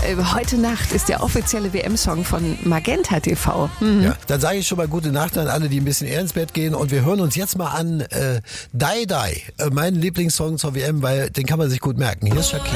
Heute Nacht ist der offizielle WM-Song von Magenta TV. Ja, dann sage ich schon mal gute Nacht an alle, die ein bisschen eher ins Bett gehen. Und wir hören uns jetzt mal an Die Die, mein Lieblingssong zur WM, weil den kann man sich gut merken. Hier ist Shakira.